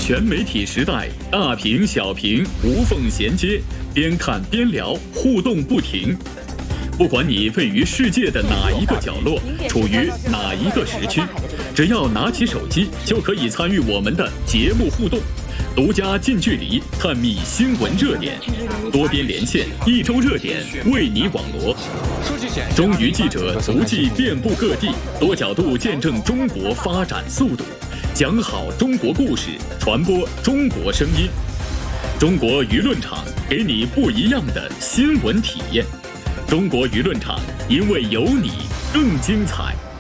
全媒体时代，大屏小屏无缝衔接，边看边聊，互动不停。不管你位于世界的哪一个角落，处于哪一个时区，只要拿起手机，就可以参与我们的节目互动。独家近距离探秘新闻热点，多边连线，一周热点为你网罗。中娱记者足迹遍布各地，多角度见证中国发展速度，讲好中国故事，传播中国声音。中国舆论场给你不一样的新闻体验。中国舆论场，因为有你更精彩。